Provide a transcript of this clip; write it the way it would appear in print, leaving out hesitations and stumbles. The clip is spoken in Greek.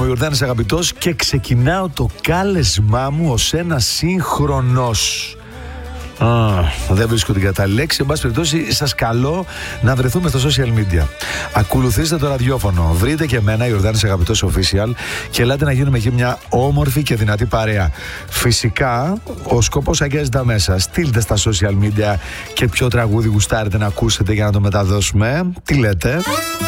Ιορδάνης Αγαπητός και ξεκινάω το κάλεσμά μου ως ένα σύγχρονος. Δεν βρίσκω την κατάλληλη λέξη. Εν πάση περιπτώσει, σας καλώ να βρεθούμε στο social media. Ακολουθήστε το ραδιόφωνο. Βρείτε και εμένα, Ιορδάνης Αγαπητός Official, και ελάτε να γίνουμε εκεί μια όμορφη και δυνατή παρέα. Φυσικά, ο σκοπός αγγίζει τα μέσα. Στείλτε στα social media και ποιο τραγούδι γουστάρετε να ακούσετε για να το μεταδώσουμε. Τι λέτε?